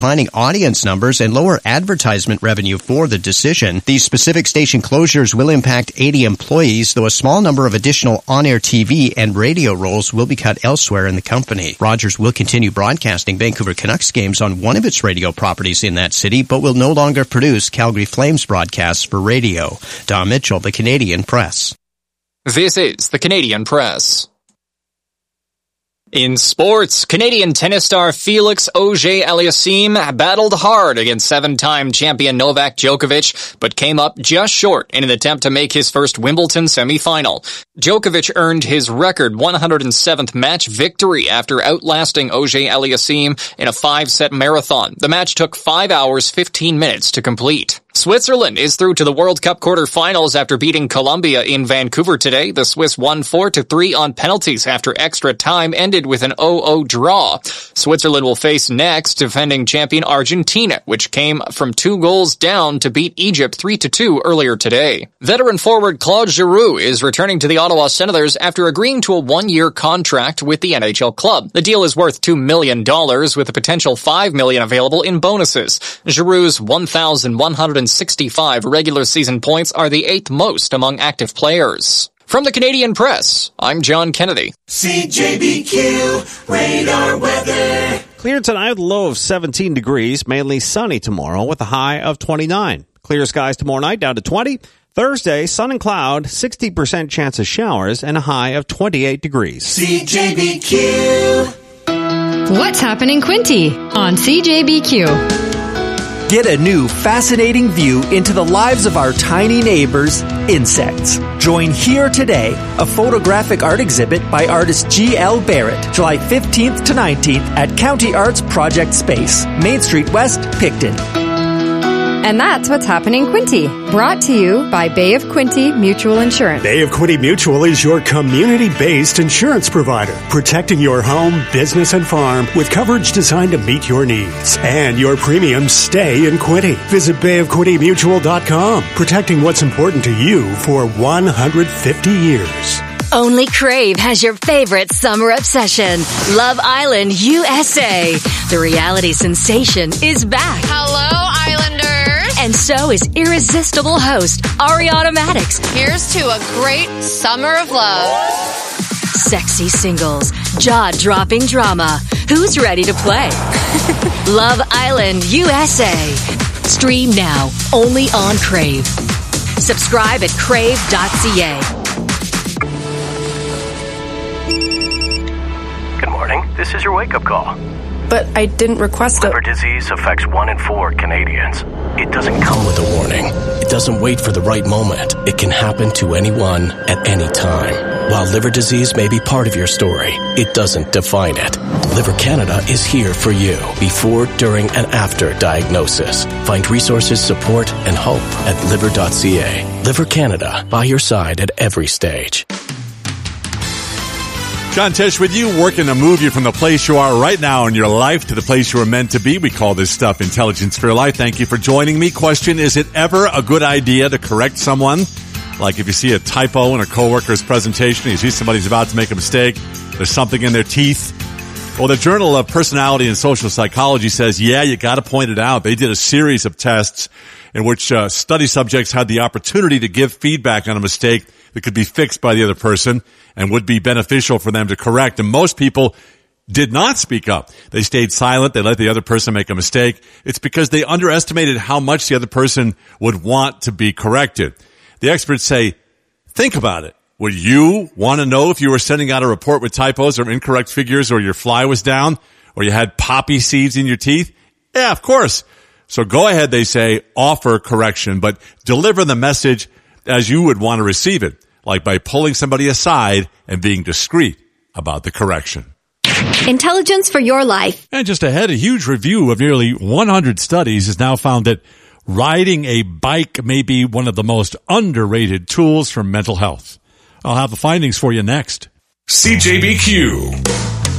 declining audience numbers and lower advertisement revenue for the decision. These specific station closures will impact 80 employees, though a small number of additional on-air TV and radio roles will be cut elsewhere in the company. Rogers will continue broadcasting Vancouver Canucks games on one of its radio properties in that city, but will no longer produce Calgary Flames broadcasts for radio. Don Mitchell, the Canadian Press. This is the Canadian Press. In sports, Canadian tennis star Felix Auger-Aliassime battled hard against seven-time champion Novak Djokovic, but came up just short in an attempt to make his first Wimbledon semifinal. Djokovic earned his record 107th match victory after outlasting Auger-Aliassime in a 5-set marathon. The match took 5 hours, 15 minutes to complete. Switzerland is through to the World Cup quarterfinals after beating Colombia in Vancouver today. The Swiss won 4-3 on penalties after extra time ended with an 0-0 draw. Switzerland will face next defending champion Argentina, which came from 2 goals down to beat Egypt 3-2 earlier today. Veteran forward Claude Giroux is returning to the Ottawa Senators after agreeing to a 1-year contract with the NHL club. The deal is worth $2 million with a potential $5 million available in bonuses. Giroux's 1,165 regular season points are the 8th most among active players. From the Canadian Press, I'm John Kennedy. CJBQ Radar Weather. Clear tonight with a low of 17 degrees, mainly sunny tomorrow with a high of 29. Clear skies tomorrow night down to 20. Thursday, sun and cloud, 60% chance of showers, and a high of 28 degrees. CJBQ. What's happening, Quinty, on CJBQ? Get a new, fascinating view into the lives of our tiny neighbors, insects. Join Here Today, a photographic art exhibit by artist G.L. Barrett, July 15th to 19th at County Arts Project Space, Main Street West, Picton. And that's what's happening, Quinty. Brought to you by Bay of Quinty Mutual Insurance. Bay of Quinty Mutual is your community-based insurance provider, protecting your home, business, and farm with coverage designed to meet your needs. And your premiums stay in Quinty. Visit bayofquintymutual.com, protecting what's important to you for 150 years. Only Crave has your favorite summer obsession, Love Island USA. The reality sensation is back. Hello, Islanders. And so is irresistible host Ariana Maddox. Here's to a great summer of love. Sexy singles, jaw-dropping drama. Who's ready to play? Love Island USA. Stream now, only on Crave. Subscribe at crave.ca. Good morning. This is your wake-up call. But I didn't request it. Liver disease affects 1 in 4 Canadians. It doesn't come with a warning. It doesn't wait for the right moment. It can happen to anyone at any time. While liver disease may be part of your story, it doesn't define it. Liver Canada is here for you before, during, and after diagnosis. Find resources, support, and hope at liver.ca. Liver Canada, by your side at every stage. John Tesh with you, working to move you from the place you are right now in your life to the place you are meant to be. We call this stuff intelligence for your life. Thank you for joining me. Question, is it ever a good idea to correct someone? Like if you see a typo in a coworker's presentation, you see somebody's about to make a mistake, there's something in their teeth. Well, the Journal of Personality and Social Psychology says, yeah, you got to point it out. They did a series of tests in which study subjects had the opportunity to give feedback on a mistake that could be fixed by the other person and would be beneficial for them to correct. And most people did not speak up. They stayed silent. They let the other person make a mistake. It's because they underestimated how much the other person would want to be corrected. The experts say, think about it. Would you want to know if you were sending out a report with typos or incorrect figures, or your fly was down, or you had poppy seeds in your teeth? Yeah, of course. So go ahead, they say, offer correction, but deliver the message as you would want to receive it, like by pulling somebody aside and being discreet about the correction. Intelligence for your life. And just ahead, a huge review of nearly 100 studies has now found that riding a bike may be one of the most underrated tools for mental health. I'll have the findings for you next. CJBQ